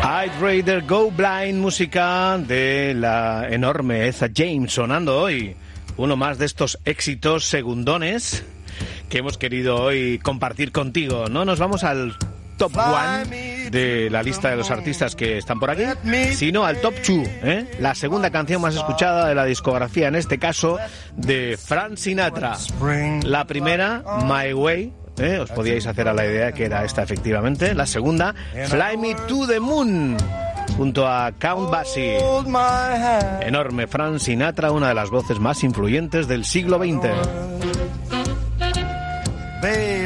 I'd Rather Go Blind, música de la enorme Etta James, sonando hoy. Uno más de estos éxitos segundones que hemos querido hoy compartir contigo. No nos vamos al top 1 de la lista de los artistas que están por aquí, sino al top 2, la segunda canción más escuchada de la discografía, en este caso de Frank Sinatra. La primera, My Way, os podíais hacer a la idea que era esta efectivamente. La segunda, Fly Me to the Moon, junto a Count Basie. Enorme Frank Sinatra, una de las voces más influyentes del siglo XX.